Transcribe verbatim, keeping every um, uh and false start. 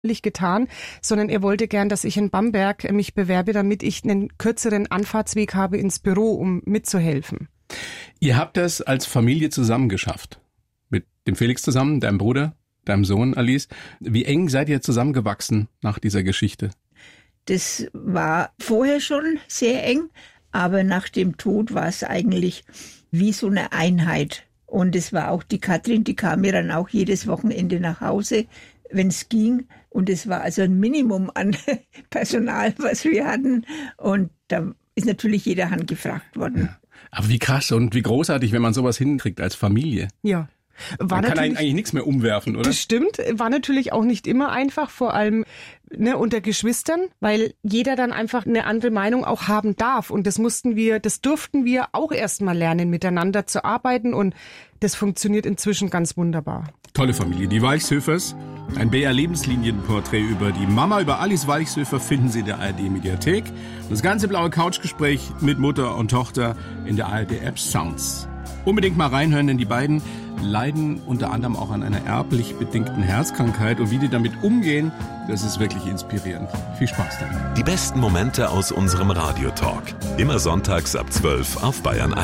getan, sondern er wollte gern, dass ich in Bamberg mich bewerbe, damit ich einen kürzeren Anfahrtsweg habe ins Büro, um mitzuhelfen. Ihr habt das als Familie zusammen geschafft. Mit dem Felix zusammen, deinem Bruder, deinem Sohn Alice. Wie eng seid ihr zusammengewachsen nach dieser Geschichte? Das war vorher schon sehr eng, aber nach dem Tod war es eigentlich wie so eine Einheit. Und es war auch die Katrin, die kam mir dann auch jedes Wochenende nach Hause, wenn es ging. Und es war also ein Minimum an Personal, was wir hatten. Und da ist natürlich jeder Hand gefragt worden. Ja. Aber wie krass und wie großartig, wenn man sowas hinkriegt als Familie. Ja. War Man kann eigentlich nichts mehr umwerfen, oder? Das stimmt. War natürlich auch nicht immer einfach, vor allem ne, unter Geschwistern, weil jeder dann einfach eine andere Meinung auch haben darf. Und das mussten wir, das durften wir auch erst mal lernen, miteinander zu arbeiten. Und das funktioniert inzwischen ganz wunderbar. Tolle Familie, die Walchshöfers. Ein B R-Lebenslinienporträt über die Mama, über Alice Walchshöfer finden Sie in der A R D-Mediathek. Das ganze blaue Couchgespräch mit Mutter und Tochter in der A R D-App Sounds. Unbedingt mal reinhören, denn die beiden leiden unter anderem auch an einer erblich bedingten Herzkrankheit. Und wie die damit umgehen, das ist wirklich inspirierend. Viel Spaß damit. Die besten Momente aus unserem Radiotalk. Immer sonntags ab zwölf auf Bayern eins.